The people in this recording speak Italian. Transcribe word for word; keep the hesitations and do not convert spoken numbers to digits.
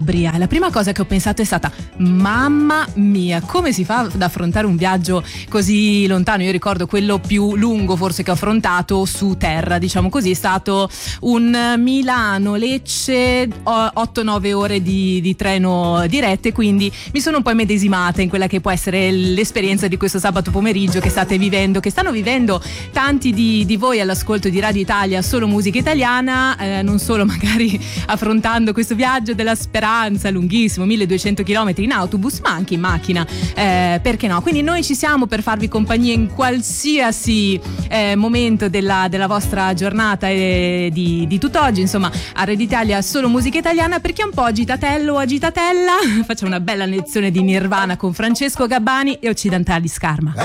Calabria e la prima cosa che ho pensato è stata: mamma mia, come si fa ad affrontare un viaggio così lontano? Io ricordo quello più lungo forse che ho affrontato su terra, diciamo così, è stato un Milano-Lecce, otto nove ore di, di treno dirette, quindi mi sono un po' immedesimata in quella che può essere l'esperienza di questo sabato pomeriggio che state vivendo, che stanno vivendo tanti di, di voi all'ascolto di Radio Italia, solo musica italiana, eh, non solo magari affrontando questo viaggio della speranza lunghissimo, milleduecento chilometri in autobus, ma anche in macchina, eh, perché no? Quindi noi ci siamo per farvi compagnia in qualsiasi eh, momento della, della vostra giornata e di, di tutt'oggi, insomma, a Radio Italia solo musica italiana. Per chi è un po' agitatello o agitatella, facciamo una bella lezione di Nirvana con Francesco Gabbani e Occidentali Scarma.